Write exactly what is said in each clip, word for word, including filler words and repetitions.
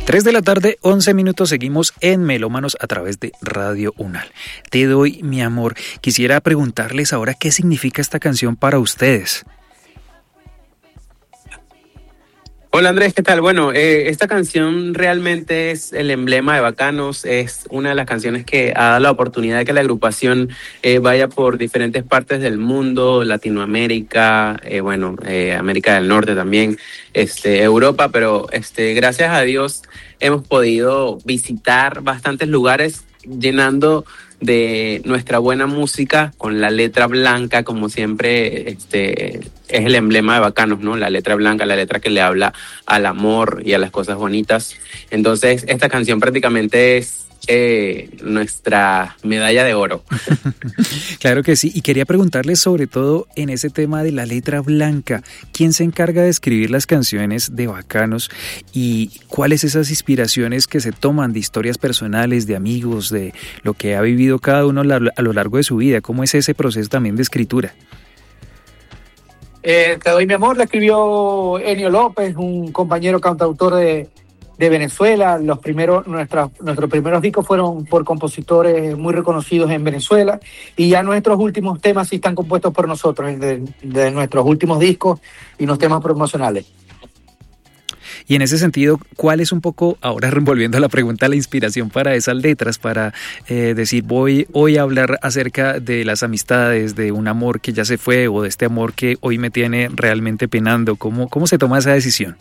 tres de la tarde, once minutos, seguimos en Melómanos a través de Radio Unal. Te doy mi amor. Quisiera preguntarles ahora qué significa esta canción para ustedes. Hola Andrés, ¿qué tal? Bueno, eh, esta canción realmente es el emblema de Bacanos, es una de las canciones que ha dado la oportunidad de que la agrupación eh, vaya por diferentes partes del mundo, Latinoamérica, eh, bueno, eh, América del Norte también, este, Europa, pero este, gracias a Dios hemos podido visitar bastantes lugares llenando de nuestra buena música con la letra blanca, como siempre este, es el emblema de Bacanos, ¿no? La letra blanca, la letra que le habla al amor y a las cosas bonitas. Entonces, esta canción prácticamente es eh, nuestra medalla de oro. Claro que sí, y quería preguntarles sobre todo en ese tema de la letra blanca, ¿quién se encarga de escribir las canciones de Bacanos y cuáles esas inspiraciones que se toman de historias personales, de amigos, de lo que ha vivido cada uno a lo largo de su vida? ¿Cómo es ese proceso también de escritura? Eh, Te doy mi amor, la escribió Enio López, un compañero cantautor de, de Venezuela. Los primeros, nuestras, nuestros primeros discos fueron por compositores muy reconocidos en Venezuela, y ya nuestros últimos temas sí están compuestos por nosotros, de, de nuestros últimos discos y los temas promocionales. Y en ese sentido, ¿cuál es un poco, ahora volviendo a la pregunta, la inspiración para esas letras, para eh, decir, voy hoy a hablar acerca de las amistades, de un amor que ya se fue o de este amor que hoy me tiene realmente penando? ¿Cómo, cómo se toma esa decisión?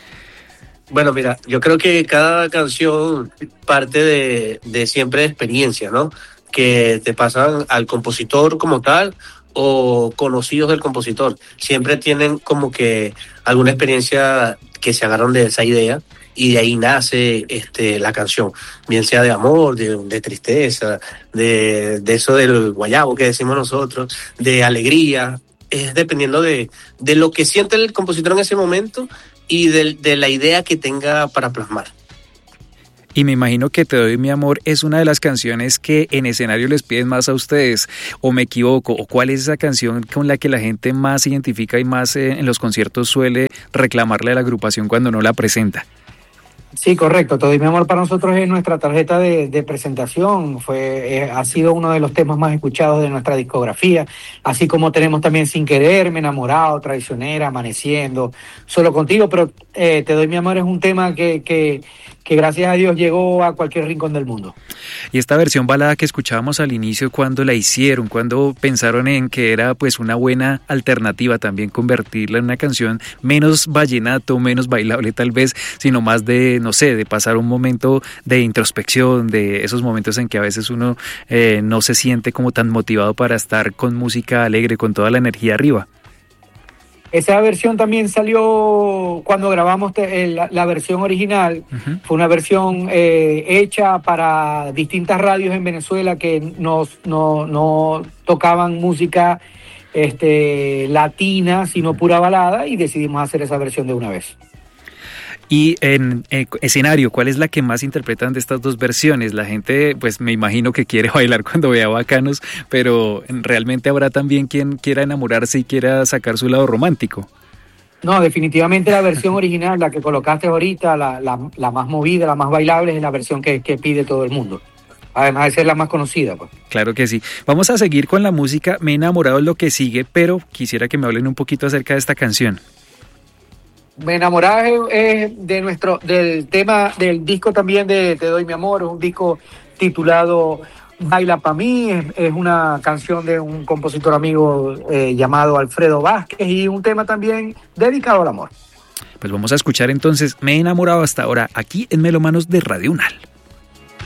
Bueno, mira, yo creo que cada canción parte de, de siempre de experiencia, ¿no? Que te pasan al compositor como tal o conocidos del compositor. Siempre tienen como que alguna experiencia que se agarran de esa idea y de ahí nace este, la canción, bien sea de amor, de, de tristeza, de, de eso del guayabo que decimos nosotros, de alegría. Es dependiendo de, de lo que siente el compositor en ese momento y de, de la idea que tenga para plasmar. Y me imagino que Te doy mi amor es una de las canciones que en escenario les piden más a ustedes, o me equivoco, o cuál es esa canción con la que la gente más se identifica y más eh, en los conciertos suele reclamarle a la agrupación cuando no la presenta. Sí, correcto. Te doy mi amor para nosotros es nuestra tarjeta de, de presentación. Fue, eh, ha sido uno de los temas más escuchados de nuestra discografía. Así como tenemos también Sin Quererme, Enamorado, Traicionera, Amaneciendo, Solo Contigo. Pero eh, Te doy mi amor es un tema que, que, que gracias a Dios llegó a cualquier rincón del mundo. Y esta versión balada que escuchábamos al inicio, ¿cuándo la hicieron? ¿Cuándo pensaron en que era pues una buena alternativa también convertirla en una canción menos vallenato, menos bailable tal vez, sino más de, no sé, de pasar un momento de introspección, de esos momentos en que a veces uno eh, no se siente como tan motivado para estar con música alegre, con toda la energía arriba? Esa versión también salió cuando grabamos te, la, la versión original. Uh-huh. Fue una versión eh, hecha para distintas radios en Venezuela que nos, no, no tocaban música este, latina, sino pura balada, y decidimos hacer esa versión de una vez. Y en eh, escenario, ¿cuál es la que más interpretan de estas dos versiones? La gente, pues me imagino que quiere bailar cuando vea Bacanos, pero realmente habrá también quien quiera enamorarse y quiera sacar su lado romántico. No, definitivamente la versión original, la que colocaste ahorita, la, la, la más movida, la más bailable, es la versión que, que pide todo el mundo. Además de ser la más conocida, pues. Claro que sí. Vamos a seguir con la música. Me he enamorado de lo que sigue, pero quisiera que me hablen un poquito acerca de esta canción. Me enamoraba es de nuestro, del tema del disco también de Te doy mi amor, es un disco titulado Baila pa' mí, es, es una canción de un compositor amigo eh, llamado Alfredo Vázquez, y un tema también dedicado al amor. Pues vamos a escuchar entonces Me he enamorado hasta ahora aquí en Melómanos de Radio Unal.